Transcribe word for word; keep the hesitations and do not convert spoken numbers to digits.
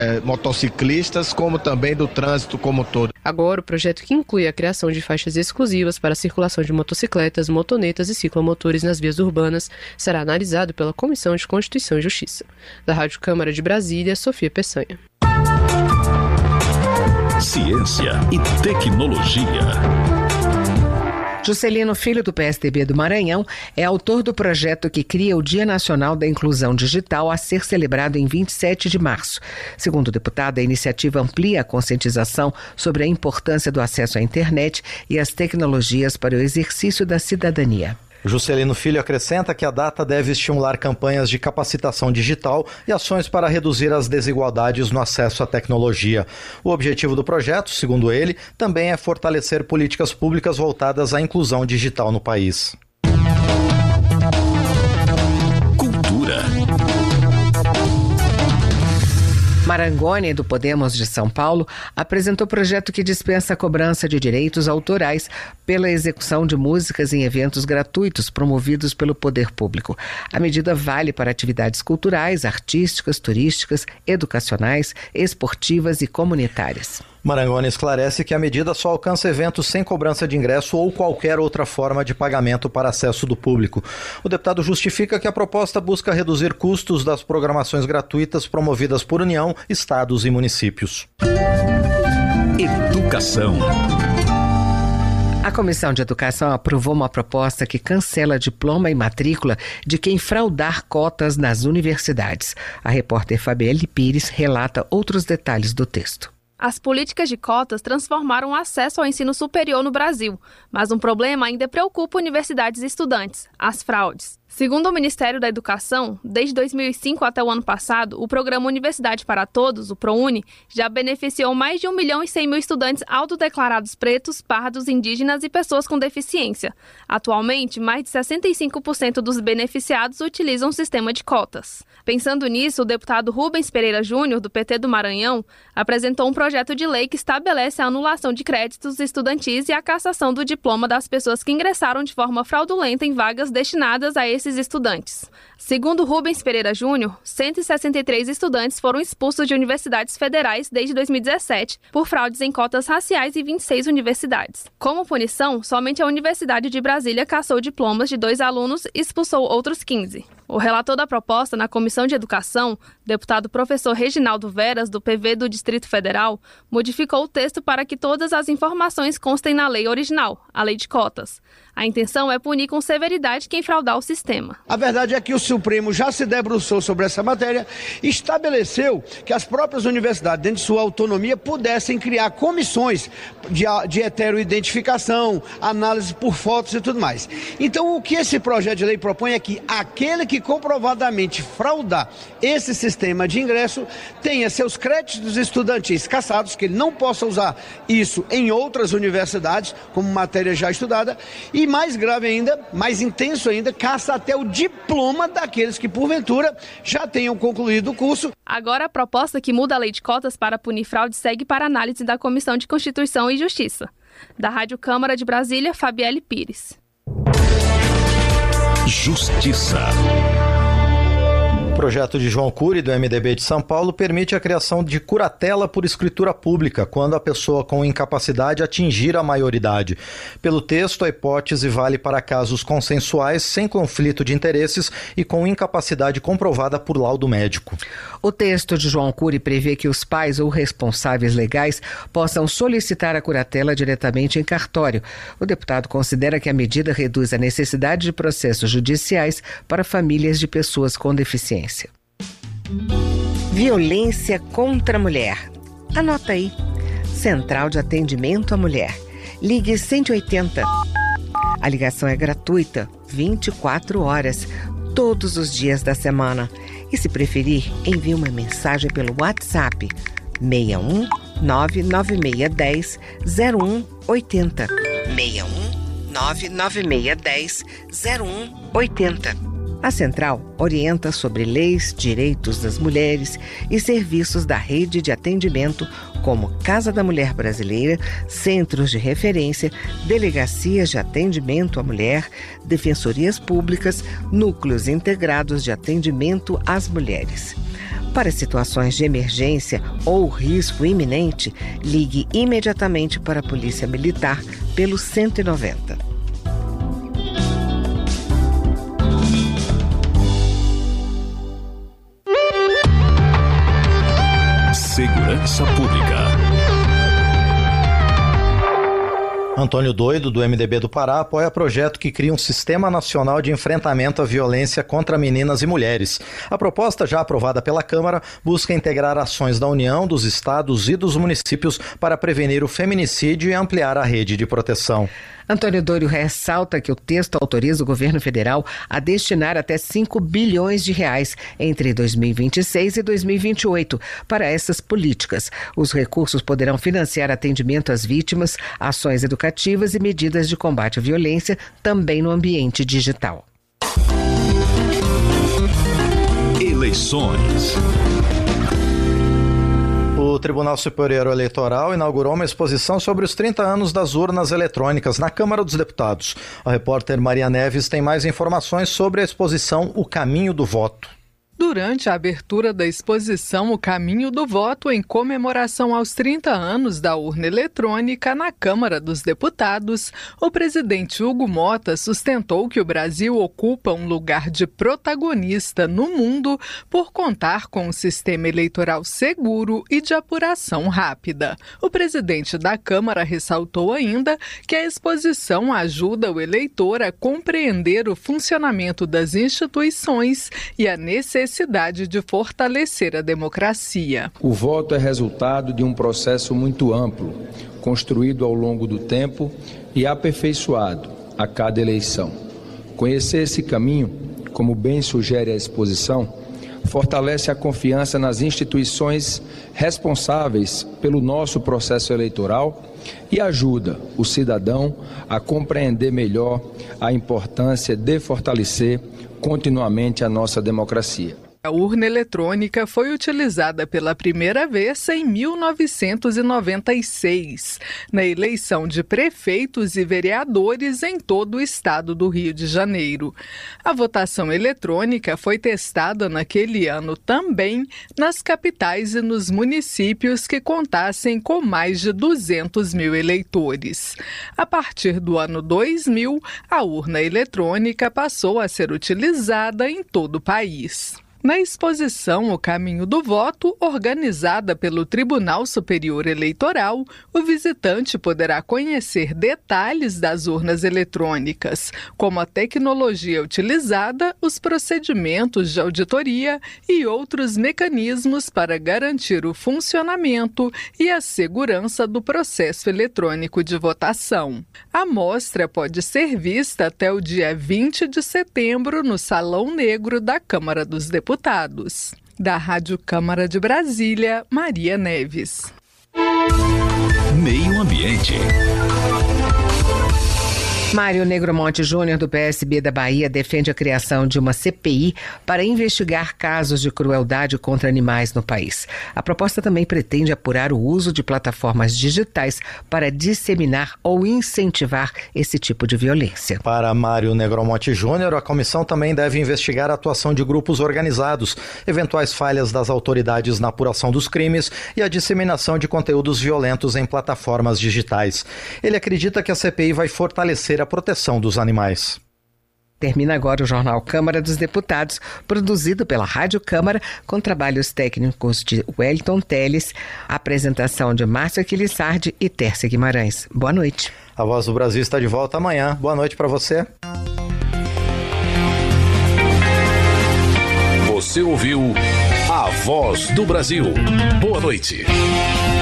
é, motociclistas, como também do trânsito como um todo. Agora, o projeto, que inclui a criação de faixas exclusivas para a circulação de motocicletas, motonetas e ciclomotores nas vias urbanas, será analisado pela Comissão de Constituição e Justiça. Da Rádio Câmara de Brasília, Sofia Peçanha. Ciência e tecnologia. Juscelino Filho, do P S D B do Maranhão, é autor do projeto que cria o Dia Nacional da Inclusão Digital a ser celebrado em vinte e sete de março. Segundo o deputado, a iniciativa amplia a conscientização sobre a importância do acesso à internet e às tecnologias para o exercício da cidadania. Juscelino Filho acrescenta que a data deve estimular campanhas de capacitação digital e ações para reduzir as desigualdades no acesso à tecnologia. O objetivo do projeto, segundo ele, também é fortalecer políticas públicas voltadas à inclusão digital no país. Cultura. Marangoni, do Podemos de São Paulo, apresentou projeto que dispensa a cobrança de direitos autorais pela execução de músicas em eventos gratuitos promovidos pelo poder público. A medida vale para atividades culturais, artísticas, turísticas, educacionais, esportivas e comunitárias. Marangoni esclarece que a medida só alcança eventos sem cobrança de ingresso ou qualquer outra forma de pagamento para acesso do público. O deputado justifica que a proposta busca reduzir custos das programações gratuitas promovidas por União, estados e municípios. Educação. A Comissão de Educação aprovou uma proposta que cancela diploma e matrícula de quem fraudar cotas nas universidades. A repórter Fabielle Pires relata outros detalhes do texto. As políticas de cotas transformaram o acesso ao ensino superior no Brasil, mas um problema ainda preocupa universidades e estudantes: as fraudes. Segundo o Ministério da Educação, desde dois mil e cinco até o ano passado, o programa Universidade para Todos, o ProUni, já beneficiou mais de um milhão e cem mil estudantes autodeclarados pretos, pardos, indígenas e pessoas com deficiência. Atualmente, mais de sessenta e cinco por cento dos beneficiados utilizam o sistema de cotas. Pensando nisso, o deputado Rubens Pereira Júnior, do P T do Maranhão, apresentou um projeto de lei que estabelece a anulação de créditos estudantis e a cassação do diploma das pessoas que ingressaram de forma fraudulenta em vagas destinadas a esses estudantes. Segundo Rubens Pereira Júnior, cento e sessenta e três estudantes foram expulsos de universidades federais desde dois mil e dezessete por fraudes em cotas raciais em vinte e seis universidades. Como punição, somente a Universidade de Brasília cassou diplomas de dois alunos e expulsou outros quinze. O relator da proposta na Comissão de Educação, deputado professor Reginaldo Veras, do P V do Distrito Federal, modificou o texto para que todas as informações constem na lei original, a lei de cotas. A intenção é punir com severidade quem fraudar o sistema. A verdade é que o Supremo já se debruçou sobre essa matéria e estabeleceu que as próprias universidades, dentro de sua autonomia, pudessem criar comissões de, de heteroidentificação, análise por fotos e tudo mais. Então, o que esse projeto de lei propõe é que aquele que comprovadamente fraudar esse sistema de ingresso tenha seus créditos estudantis cassados, que ele não possa usar isso em outras universidades como matéria já estudada, e mais grave ainda, mais intenso ainda, caça até o diploma daqueles que porventura já tenham concluído o curso. Agora a proposta que muda a lei de cotas para punir fraude segue para análise da Comissão de Constituição e Justiça. Da Rádio Câmara de Brasília, Fabielle Pires. Justiça. O projeto de João Cury, do M D B de São Paulo, permite a criação de curatela por escritura pública, quando a pessoa com incapacidade atingir a maioridade. Pelo texto, a hipótese vale para casos consensuais, sem conflito de interesses e com incapacidade comprovada por laudo médico. O texto de João Cury prevê que os pais ou responsáveis legais possam solicitar a curatela diretamente em cartório. O deputado considera que a medida reduz a necessidade de processos judiciais para famílias de pessoas com deficiência. Violência contra a mulher. Anota aí. Central de Atendimento à Mulher. Ligue cento e oitenta. A ligação é gratuita, vinte e quatro horas, todos os dias da semana. E se preferir, envie uma mensagem pelo WhatsApp seis um nove nove seis um zero um oito zero. seis um nove nove seis um zero um oito zero. A Central orienta sobre leis, direitos das mulheres e serviços da rede de atendimento como Casa da Mulher Brasileira, centros de referência, delegacias de atendimento à mulher, defensorias públicas, núcleos integrados de atendimento às mulheres. Para situações de emergência ou risco iminente, ligue imediatamente para a Polícia Militar pelo cento e noventa. Segurança Pública. Antônio Doido, do M D B do Pará, apoia projeto que cria um Sistema Nacional de Enfrentamento à Violência contra Meninas e Mulheres. A proposta, já aprovada pela Câmara, busca integrar ações da União, dos estados e dos municípios para prevenir o feminicídio e ampliar a rede de proteção. Antônio Doido ressalta que o texto autoriza o governo federal a destinar até cinco bilhões de reais entre dois mil e vinte e seis e dois mil e vinte e oito para essas políticas. Os recursos poderão financiar atendimento às vítimas, ações educativas e medidas de combate à violência, também no ambiente digital. Eleições. O Tribunal Superior Eleitoral inaugurou uma exposição sobre os trinta anos das urnas eletrônicas na Câmara dos Deputados. A repórter Maria Neves tem mais informações sobre a exposição O Caminho do Voto. Durante a abertura da exposição O Caminho do Voto, em comemoração aos trinta anos da urna eletrônica na Câmara dos Deputados, o presidente Hugo Mota sustentou que o Brasil ocupa um lugar de protagonista no mundo por contar com um sistema eleitoral seguro e de apuração rápida. O presidente da Câmara ressaltou ainda que a exposição ajuda o eleitor a compreender o funcionamento das instituições e a necessidade necessidade de fortalecer a democracia. O voto é resultado de um processo muito amplo, construído ao longo do tempo e aperfeiçoado a cada eleição. Conhecer esse caminho, como bem sugere a exposição, fortalece a confiança nas instituições responsáveis pelo nosso processo eleitoral e ajuda o cidadão a compreender melhor a importância de fortalecer continuamente a nossa democracia. A urna eletrônica foi utilizada pela primeira vez em mil novecentos e noventa e seis, na eleição de prefeitos e vereadores em todo o estado do Rio de Janeiro. A votação eletrônica foi testada naquele ano também nas capitais e nos municípios que contassem com mais de duzentos mil eleitores. A partir do ano dois mil, a urna eletrônica passou a ser utilizada em todo o país. Na exposição O Caminho do Voto, organizada pelo Tribunal Superior Eleitoral, o visitante poderá conhecer detalhes das urnas eletrônicas, como a tecnologia utilizada, os procedimentos de auditoria e outros mecanismos para garantir o funcionamento e a segurança do processo eletrônico de votação. A mostra pode ser vista até o dia vinte de setembro no Salão Negro da Câmara dos Deputados. Deputados. Da Rádio Câmara de Brasília, Maria Neves. Meio Ambiente. Mário Negromonte Júnior, do P S B da Bahia, defende a criação de uma C P I para investigar casos de crueldade contra animais no país. A proposta também pretende apurar o uso de plataformas digitais para disseminar ou incentivar esse tipo de violência. Para Mário Negromonte Júnior, a comissão também deve investigar a atuação de grupos organizados, eventuais falhas das autoridades na apuração dos crimes e a disseminação de conteúdos violentos em plataformas digitais. Ele acredita que a C P I vai fortalecer a proteção dos animais. Termina agora o Jornal Câmara dos Deputados, produzido pela Rádio Câmara, com trabalhos técnicos de Wellington Teles, apresentação de Márcia Quilissardi e Tércia Guimarães. Boa noite. A Voz do Brasil está de volta amanhã. Boa noite para você. Você ouviu A Voz do Brasil. Boa noite.